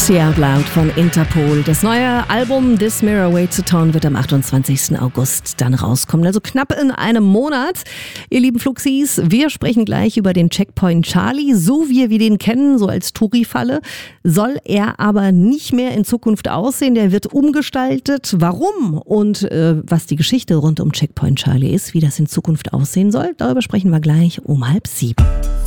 Say Out Loud von Interpol. Das neue Album This Mirror Waits a Town wird am 28. August dann rauskommen. Also knapp in einem Monat. Ihr lieben Fluxis, wir sprechen gleich über den Checkpoint Charlie. So wie wir den kennen, so als Touri-Falle, soll er aber nicht mehr in Zukunft aussehen. Der wird umgestaltet. Warum und was die Geschichte rund um Checkpoint Charlie ist, wie das in Zukunft aussehen soll, darüber sprechen wir gleich um 6:30.